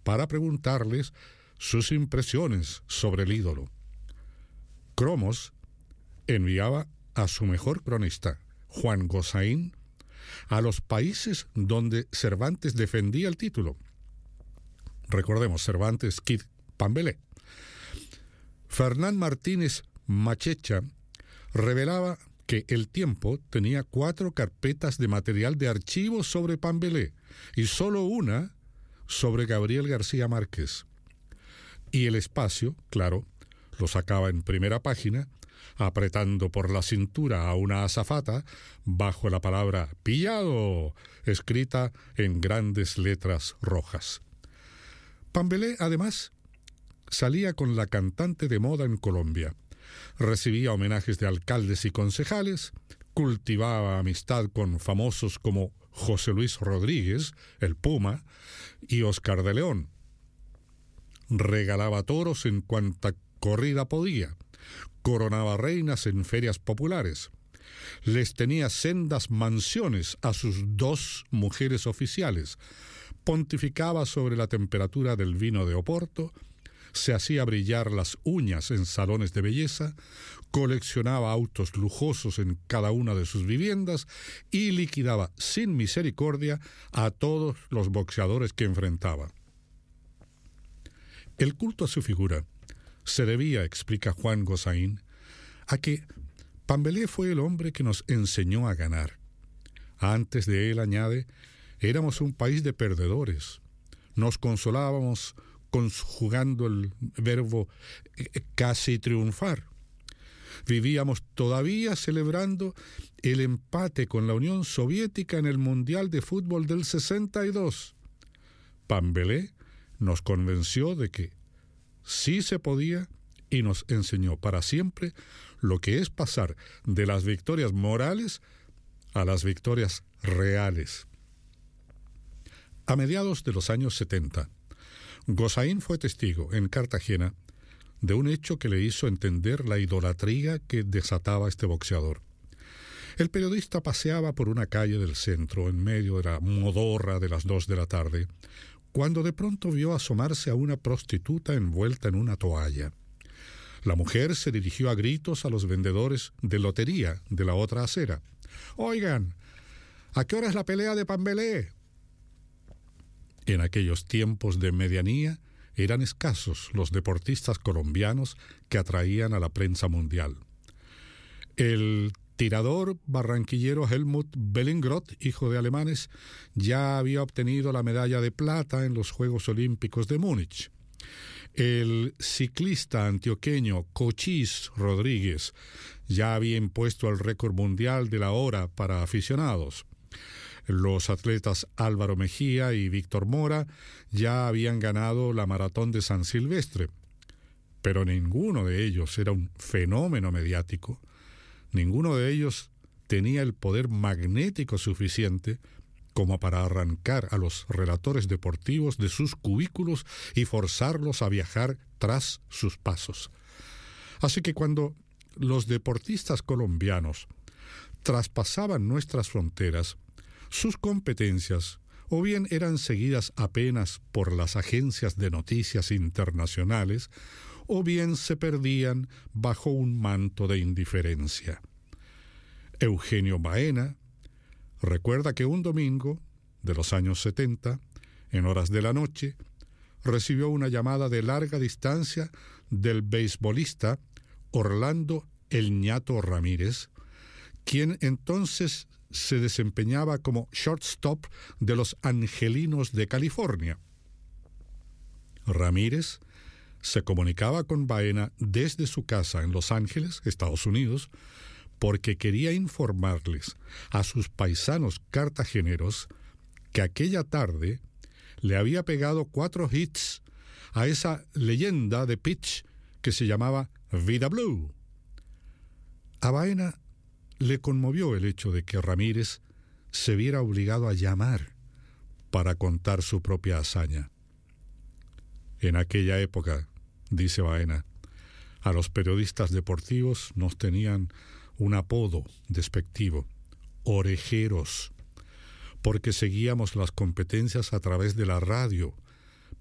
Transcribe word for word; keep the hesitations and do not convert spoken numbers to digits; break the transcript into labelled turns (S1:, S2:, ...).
S1: para preguntarles sus impresiones sobre el ídolo. Cromos enviaba a su mejor cronista, Juan Gosaín, a los países donde Cervantes defendía el título. Recordemos, Cervantes Kid Pambelé. Fernán Martínez Machecha revelaba que El Tiempo tenía cuatro carpetas de material de archivos sobre Pambelé y solo una sobre Gabriel García Márquez. Y El Espacio, claro, lo sacaba en primera página, apretando por la cintura a una azafata bajo la palabra «pillado», escrita en grandes letras rojas. Pambelé, además, salía con la cantante de moda en Colombia, recibía homenajes de alcaldes y concejales, cultivaba amistad con famosos como José Luis Rodríguez, el Puma, y Oscar de León. Regalaba toros en cuanta corrida podía, coronaba reinas en ferias populares, les tenía sendas mansiones a sus dos mujeres oficiales, pontificaba sobre la temperatura del vino de Oporto, se hacía brillar las uñas en salones de belleza, coleccionaba autos lujosos en cada una de sus viviendas y liquidaba sin misericordia a todos los boxeadores que enfrentaba. El culto a su figura se debía, explica Juan Gosaín, a que Pambelé fue el hombre que nos enseñó a ganar. Antes de él, añade, éramos un país de perdedores. Nos consolábamos conjugando el verbo casi triunfar. Vivíamos todavía celebrando el empate con la Unión Soviética en el Mundial de Fútbol del sesenta y dos. Pambelé nos convenció de que sí se podía y nos enseñó para siempre lo que es pasar de las victorias morales a las victorias reales. A mediados de los años setenta, Gosaín fue testigo en Cartagena de un hecho que le hizo entender la idolatría que desataba este boxeador. El periodista paseaba por una calle del centro en medio de la modorra de las dos de la tarde, cuando de pronto vio asomarse a una prostituta envuelta en una toalla. La mujer se dirigió a gritos a los vendedores de lotería de la otra acera. «Oigan, ¿a qué hora es la pelea de Pambelé?» En aquellos tiempos de medianía eran escasos los deportistas colombianos que atraían a la prensa mundial. El tirador barranquillero Helmut Bellingroth, hijo de alemanes, ya había obtenido la medalla de plata en los Juegos Olímpicos de Múnich. El ciclista antioqueño Cochís Rodríguez ya había impuesto el récord mundial de la hora para aficionados. Los atletas Álvaro Mejía y Víctor Mora ya habían ganado la maratón de San Silvestre, pero ninguno de ellos era un fenómeno mediático. Ninguno de ellos tenía el poder magnético suficiente como para arrancar a los relatores deportivos de sus cubículos y forzarlos a viajar tras sus pasos. Así que cuando los deportistas colombianos traspasaban nuestras fronteras, sus competencias o bien eran seguidas apenas por las agencias de noticias internacionales, o bien se perdían bajo un manto de indiferencia. Eugenio Baena recuerda que un domingo de los años setenta, en horas de la noche, recibió una llamada de larga distancia del beisbolista Orlando El Ñato Ramírez, quien entonces se desempeñaba como shortstop de los Angelinos de California. Ramírez se comunicaba con Baena desde su casa en Los Ángeles, Estados Unidos, porque quería informarles a sus paisanos cartageneros que aquella tarde le había pegado cuatro hits a esa leyenda de pitch que se llamaba Vida Blue. A Baena le conmovió el hecho de que Ramírez se viera obligado a llamar para contar su propia hazaña. En aquella época, dice Baena, a los periodistas deportivos nos tenían un apodo despectivo, orejeros, porque seguíamos las competencias a través de la radio